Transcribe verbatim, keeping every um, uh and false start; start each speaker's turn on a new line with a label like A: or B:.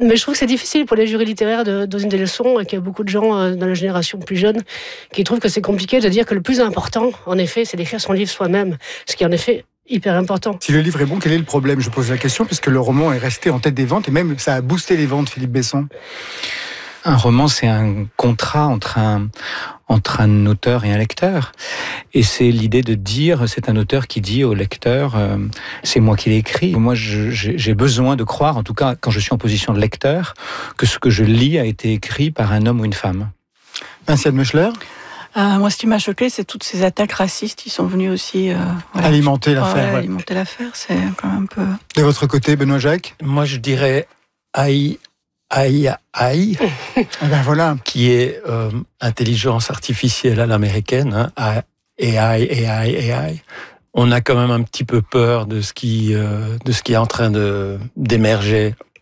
A: Mais je trouve que c'est difficile pour les jurys littéraires de donner des leçons et qu'il y a beaucoup de gens euh, dans la génération plus jeune qui trouvent que c'est compliqué de dire que le plus important, en effet, c'est d'écrire son livre soi-même. Ce qui est en effet hyper important.
B: Si le livre est bon, quel est le problème ? Je pose la question puisque le roman est resté en tête des ventes et même ça a boosté les ventes, Philippe Besson.
C: Un roman, c'est un contrat entre un, entre un auteur et un lecteur. Et c'est l'idée de dire, c'est un auteur qui dit au lecteur, euh, c'est moi qui l'ai écrit. Moi, je, j'ai, j'ai besoin de croire, en tout cas quand je suis en position de lecteur, que ce que je lis a été écrit par un homme ou une femme.
B: Vinciane Meuchler ?
D: Euh, moi, ce qui m'a choqué, c'est toutes ces attaques racistes qui sont venues aussi euh,
B: voilà. alimenter l'affaire.
D: Ouais,
B: ouais.
D: Alimenter l'affaire, c'est quand même un peu...
B: De votre côté, Benoît Jacques ?
E: Moi, je dirais aïe, aïe, aïe,
B: ben voilà.
E: qui est euh, intelligence artificielle à l'américaine, hein, A I, A I, A I. On a quand même un petit peu peur de ce qui, euh, de ce qui est en train de d'émerger